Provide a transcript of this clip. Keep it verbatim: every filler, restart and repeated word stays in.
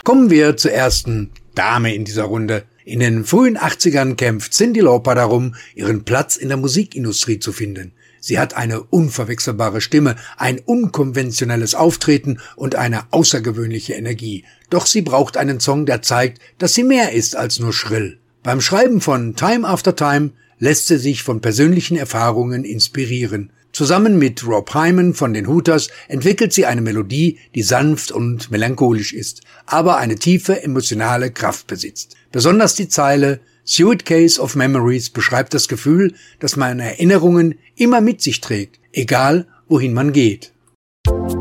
Kommen wir zur ersten Dame in dieser Runde. In den frühen achtzigern kämpft Cyndi Lauper darum, ihren Platz in der Musikindustrie zu finden. Sie hat eine unverwechselbare Stimme, ein unkonventionelles Auftreten und eine außergewöhnliche Energie. Doch sie braucht einen Song, der zeigt, dass sie mehr ist als nur schrill. Beim Schreiben von Time After Time lässt sie sich von persönlichen Erfahrungen inspirieren. Zusammen mit Rob Hyman von den Hooters entwickelt sie eine Melodie, die sanft und melancholisch ist, aber eine tiefe emotionale Kraft besitzt. Besonders die Zeile "Suitcase of Memories" beschreibt das Gefühl, dass man Erinnerungen immer mit sich trägt, egal wohin man geht.